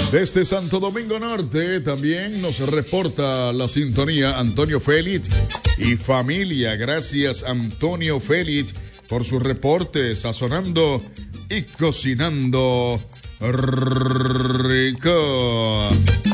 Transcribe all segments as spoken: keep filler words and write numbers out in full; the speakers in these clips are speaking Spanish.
Desde Santo Domingo Norte también nos reporta la sintonía Antonio Félix y familia. Gracias, Antonio Félix, por su reporte, sazonando y cocinando rico.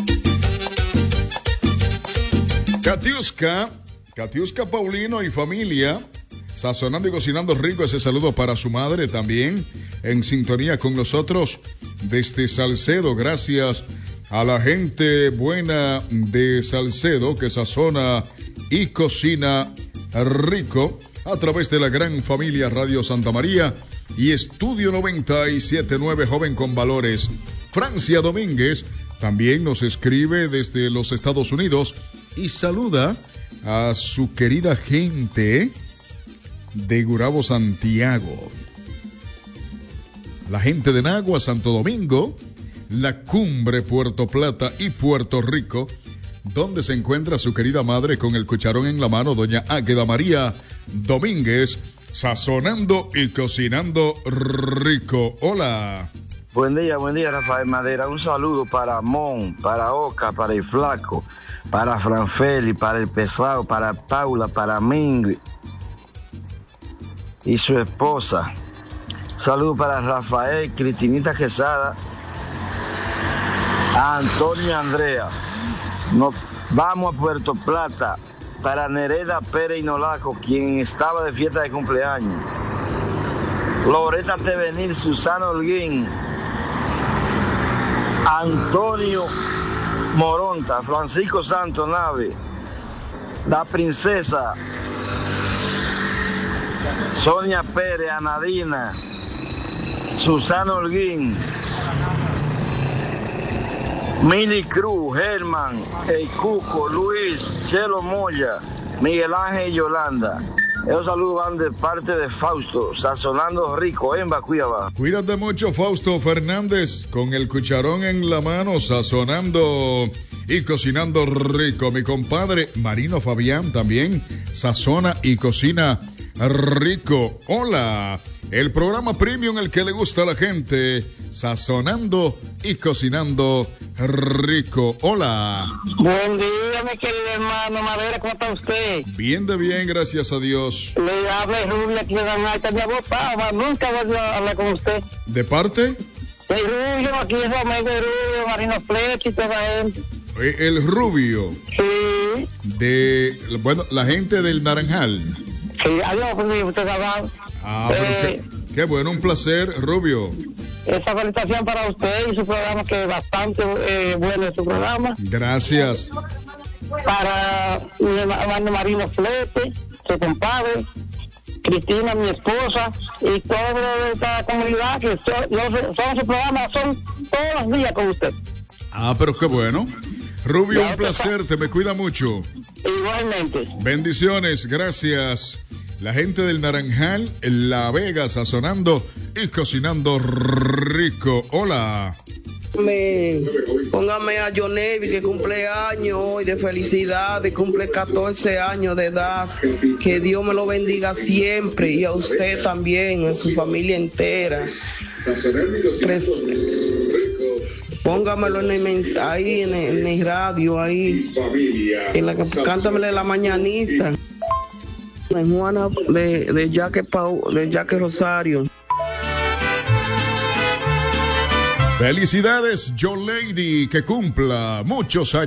Katiuska, Katiuska Paulino y familia, sazonando y cocinando rico. Ese saludo para su madre también, en sintonía con nosotros desde Salcedo. Gracias a la gente buena de Salcedo que sazona y cocina rico a través de la gran familia Radio Santa María y Estudio noventa y siete punto nueve Joven con Valores. Francia Domínguez también nos escribe desde los Estados Unidos y saluda a su querida gente de Gurabo, Santiago. La gente de Nagua, Santo Domingo, La Cumbre, Puerto Plata y Puerto Rico, donde se encuentra su querida madre con el cucharón en la mano, doña Águeda María Domínguez, sazonando y cocinando rico. Hola. Buen día, buen día, Rafael Madera. Un saludo para Mon, para Oca, para el Flaco, para Franfeli, para el Pesado, para Paula, para Ming y su esposa. Saludo para Rafael, Cristinita Quesada, a Antonio y Andrea. Nos vamos a Puerto Plata para Nereda Pérez Inolaco, quien estaba de fiesta de cumpleaños. Loreta Tevenir, Susana Holguín, Antonio Moronta, Francisco Santo Nave, la princesa Sonia Pérez, Anadina, Susana Holguín, Mili Cruz, Germán, El Cuco, Luis, Chelo Moya, Miguel Ángel y Yolanda. Esos saludos van de parte de Fausto, sazonando rico en Bacuiaba. Cuídate mucho, Fausto Fernández, con el cucharón en la mano, sazonando y cocinando rico. Mi compadre Marino Fabián también sazona y cocina rico. Hola, el programa premium, el que le gusta a la gente, sazonando y cocinando rico. Hola. Buen día, mi querido hermano Madera, ¿cómo está usted? Bien de bien, gracias a Dios. Le habla Rubio aquí de Danalta, mi abogado, nunca voy a hablar con usted. ¿De parte? De Rubio, aquí es Romero de Rubio, Marino Flecha y toda la gente. El Rubio. Sí. De, bueno, la gente del Naranjal. Sí, adiós, pues, usted sabe. Ah, pero eh, qué, qué bueno, un placer, Rubio. Esa felicitación para usted y su programa, que es bastante eh, bueno su programa. Gracias. Para mi hermano Marino Flete, su compadre, Cristina, mi esposa, y toda esta comunidad que son, son su programa, son todos los días con usted. Ah, pero qué bueno. Rubio, un placer, te me cuida mucho. Igualmente. Bendiciones, gracias. La gente del Naranjal, en La Vega, sazonando y cocinando rico. Hola. Me, póngame a Jonevi, que cumple años hoy, de felicidades, cumple catorce años de edad. Que Dios me lo bendiga siempre, y a usted también, a su familia entera. Tres, póngamelo en el, ahí en el, en el radio, ahí, en la que cántamele la mañanista. De Juana, de, de Jaque Pau, de Jaque Rosario. Felicidades, John Lady, que cumpla muchos años.